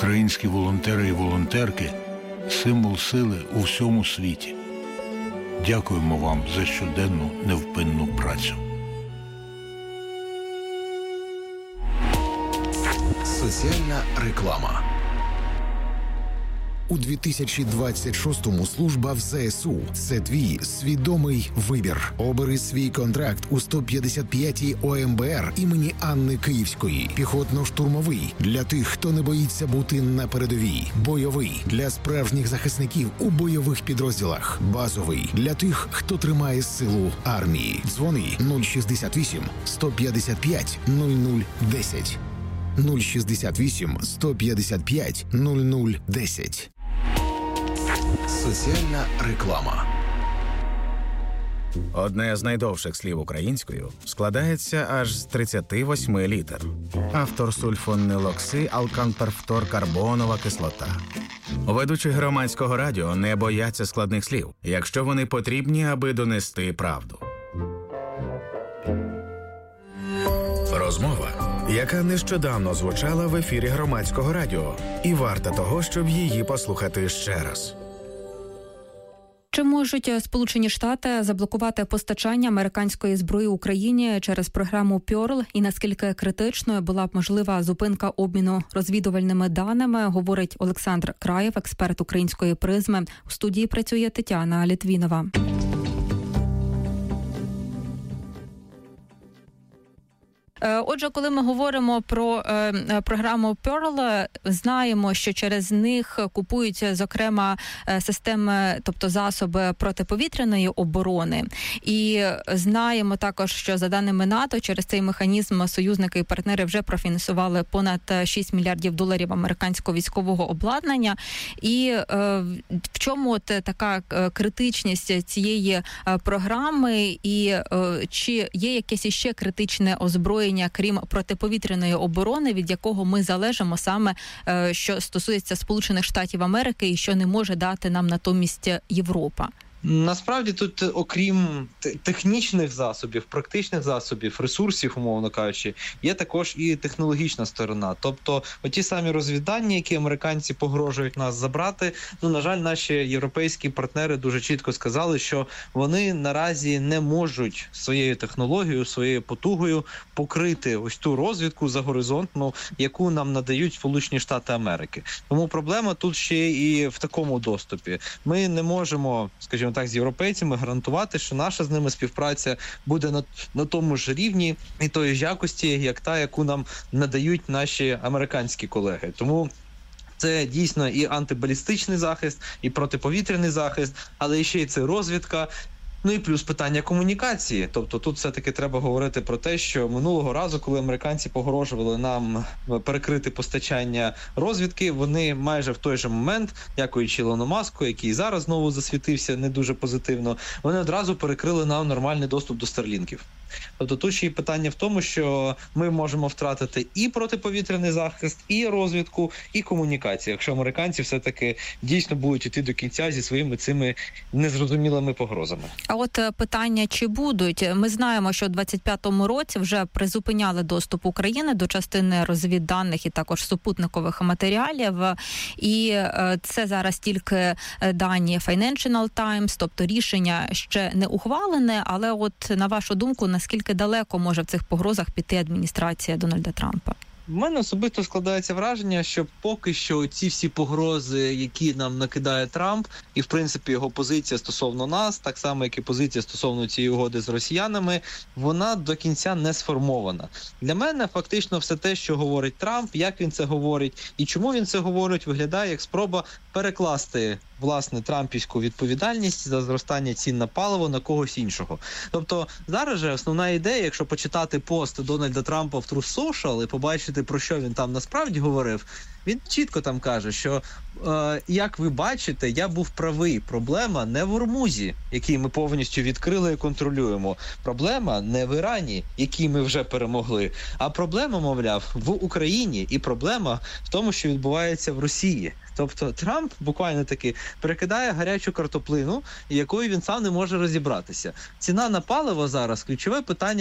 Українські волонтери і волонтерки – символ сили у всьому світі. Дякуємо вам за щоденну невпинну працю. Соціальна реклама. У 2026-му служба в ЗСУ – це твій свідомий вибір. Обери свій контракт у 155-й ОМБР імені Анни Київської. Піхотно-штурмовий – для тих, хто не боїться бути на передовій. Бойовий – для справжніх захисників у бойових підрозділах. Базовий – для тих, хто тримає силу армії. Дзвони 068 155 0010. 068 155 0010. Соціальна реклама. Одне з найдовших слів українською складається аж з 38 літер. Автор сульфонилоксиалканперфторкарбонова кислота. Ведучі громадського радіо не бояться складних слів, якщо вони потрібні, аби донести правду. Розмова, яка нещодавно звучала в ефірі громадського радіо, і варта того, щоб її послухати ще раз. Чи можуть Сполучені Штати заблокувати постачання американської зброї Україні через програму Pearl, і наскільки критичною була б можлива зупинка обміну розвідувальними даними, говорить Олександр Краєв, експерт української призми. У студії працює Тетяна Літвінова. Отже, коли ми говоримо про програму Pearl, знаємо, що через них купують, зокрема, системи, тобто засоби протиповітряної оборони. І знаємо також, що за даними НАТО, через цей механізм союзники і партнери вже профінансували понад $6 мільярдів американського військового обладнання. І в чому от така критичність цієї програми, і чи є якесь іще критичне озброєння, крім протиповітряної оборони, від якого ми залежимо саме, що стосується Сполучених Штатів Америки і що не може дати нам натомість Європа? Насправді тут, окрім технічних засобів, практичних засобів, ресурсів, умовно кажучи, є також і технологічна сторона. Тобто, оті самі розвіддані, які американці погрожують нас забрати, на жаль, наші європейські партнери дуже чітко сказали, що вони наразі не можуть своєю технологією, своєю потугою покрити ось ту розвідку загоризонтну, яку нам надають Сполучені Штати Америки. Тому проблема тут ще і в такому доступі. Ми не можемо, скажімо так, з європейцями гарантувати, що наша з ними співпраця буде на тому ж рівні і тої ж якості, як та, яку нам надають наші американські колеги. Тому це дійсно і антибалістичний захист, і протиповітряний захист, але ще й це розвідка. Ну і плюс питання комунікації. Тобто тут все-таки треба говорити про те, що минулого разу, коли американці погрожували нам перекрити постачання розвідки, вони майже в той же момент, дякуючи Ілону Маску, який зараз знову засвітився не дуже позитивно, вони одразу перекрили нам нормальний доступ до старлінків. Тобто тут ще й питання в тому, що ми можемо втратити і протиповітряний захист, і розвідку, і комунікацію, якщо американці все-таки дійсно будуть йти до кінця зі своїми цими незрозумілими погрозами. А от питання, чи будуть? Ми знаємо, що у 25-му році вже призупиняли доступ України до частини розвідданих і також супутникових матеріалів. І це зараз тільки дані Financial Times, тобто рішення ще не ухвалене, але от на вашу думку, наскільки далеко може в цих погрозах піти адміністрація Дональда Трампа? У мене особисто складається враження, що поки що ці всі погрози, які нам накидає Трамп, і в принципі його позиція стосовно нас, так само як і позиція стосовно цієї угоди з росіянами, вона до кінця не сформована. Для мене фактично все те, що говорить Трамп, як він це говорить і чому він це говорить, виглядає як спроба перекласти власне трампівську відповідальність за зростання цін на паливо на когось іншого. Тобто зараз же основна ідея, якщо почитати пост Дональда Трампа в Truth Social і побачити, про що він там насправді говорив, він чітко там каже, що, як ви бачите, я був правий. Проблема не в Ормузі, який ми повністю відкрили і контролюємо. Проблема не в Ірані, який ми вже перемогли. А проблема, мовляв, в Україні. І проблема в тому, що відбувається в Росії. Тобто Трамп буквально таки перекидає гарячу картоплину, якою він сам не може розібратися. Ціна на паливо зараз – ключове питання